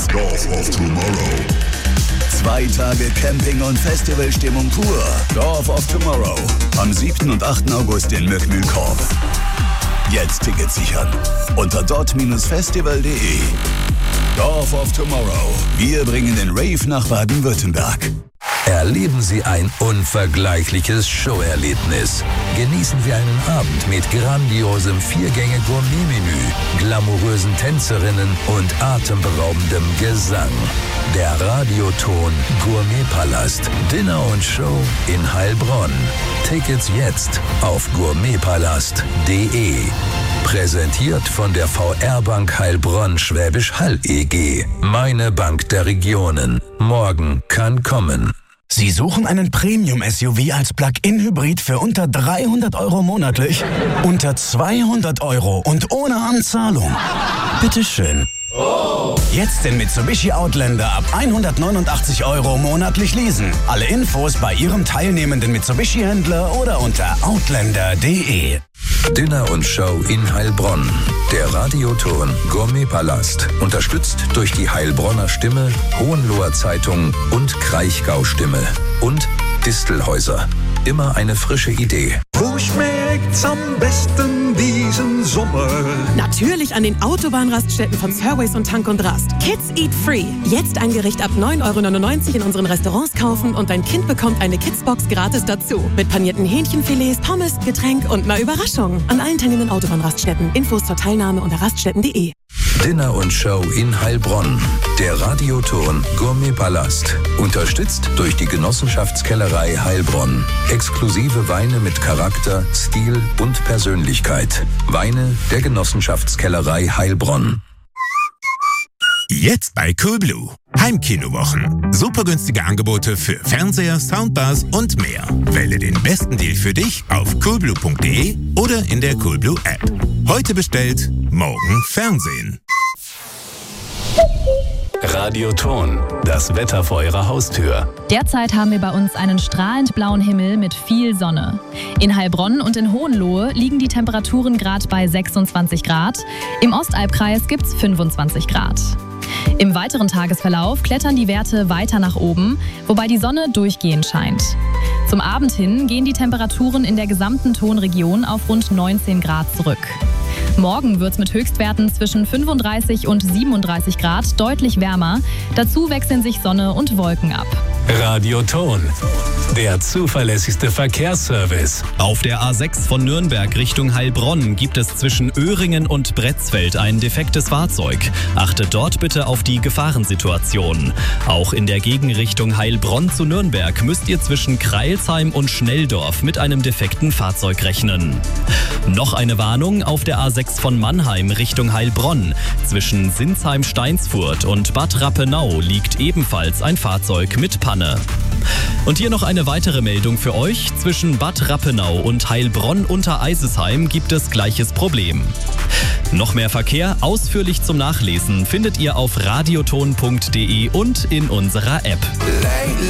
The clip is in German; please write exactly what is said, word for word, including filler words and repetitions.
Golf, Golf of Tomorrow. Zwei Tage Camping und Festivalstimmung pur. Golf of Tomorrow. Am siebten und achten August in Möckmühlkorf. Jetzt Tickets sichern. Unter dot festival punkt de. Golf of Tomorrow. Wir bringen den Rave nach Baden-Württemberg. Erleben Sie ein unvergleichliches Showerlebnis. Genießen Sie einen Abend mit grandiosem Viergänge-Gourmet-Menü, glamourösen Tänzerinnen und atemberaubendem Gesang. Der Radioton Gourmetpalast. Dinner und Show in Heilbronn. Tickets jetzt auf gourmetpalast punkt de. Präsentiert von der V R-Bank Heilbronn Schwäbisch Hall E G. Meine Bank der Regionen. Morgen kann kommen. Sie suchen einen Premium-S U V als Plug-in-Hybrid für unter dreihundert Euro monatlich? Unter zweihundert Euro und ohne Anzahlung? Bitteschön. Oh. Jetzt den Mitsubishi Outlander ab hundertneunundachtzig Euro monatlich leasen. Alle Infos bei Ihrem teilnehmenden Mitsubishi-Händler oder unter outlander punkt de. Dinner und Show in Heilbronn. Der Radioton Gourmetpalast. Unterstützt durch die Heilbronner Stimme, Hohenloher Zeitung und Kraichgau Stimme. Und Distelhäuser. Immer eine frische Idee. Wo schmeckt's am besten diesen Sommer? Natürlich an den Autobahnraststätten von Surways und Tank und Rast. Kids Eat Free. Jetzt ein Gericht ab neun Euro neunundneunzig in unseren Restaurants kaufen und dein Kind bekommt eine Kidsbox gratis dazu. Mit panierten Hähnchenfilets, Pommes, Getränk und einer Überraschung. An allen teilnehmenden Autobahnraststätten. Infos zur Teilnahme unter raststätten punkt de. Dinner und Show in Heilbronn. Der Radioton Gourmetpalast. Unterstützt durch die Genossenschaftskellerei Heilbronn. Exklusive Weine mit Charakter, Stil und Persönlichkeit. Weine der Genossenschaftskellerei Heilbronn. Jetzt bei Coolblue. Heimkinowochen. Super günstige Angebote für Fernseher, Soundbars und mehr. Wähle den besten Deal für dich auf coolblue punkt de oder in der Coolblue App. Heute bestellt, morgen Fernsehen. Radioton, das Wetter vor Ihrer Haustür. Derzeit haben wir bei uns einen strahlend blauen Himmel mit viel Sonne. In Heilbronn und in Hohenlohe liegen die Temperaturen gerade bei sechsundzwanzig Grad. Im Ostalbkreis gibt's fünfundzwanzig Grad. Im weiteren Tagesverlauf klettern die Werte weiter nach oben, wobei die Sonne durchgehend scheint. Zum Abend hin gehen die Temperaturen in der gesamten Tonregion auf rund neunzehn Grad zurück. Morgen wird es mit Höchstwerten zwischen fünfunddreißig und siebenunddreißig Grad deutlich wärmer. Dazu wechseln sich Sonne und Wolken ab. Radioton, der zuverlässigste Verkehrsservice. Auf der A sechs von Nürnberg Richtung Heilbronn gibt es zwischen Öhringen und Bretzfeld ein defektes Fahrzeug. Achtet dort bitte auf die Gefahrensituation. Auch in der Gegenrichtung Heilbronn zu Nürnberg müsst ihr zwischen Kreilsheim und Schnelldorf mit einem defekten Fahrzeug rechnen. Noch eine Warnung auf der A sechs von Mannheim Richtung Heilbronn. Zwischen Sinsheim-Steinsfurt und Bad Rappenau liegt ebenfalls ein Fahrzeug mit Panne. Und hier noch eine weitere Meldung für euch. Zwischen Bad Rappenau und Heilbronn unter Eisesheim gibt es gleiches Problem. Noch mehr Verkehr ausführlich zum Nachlesen findet ihr auf radioton punkt de und in unserer App.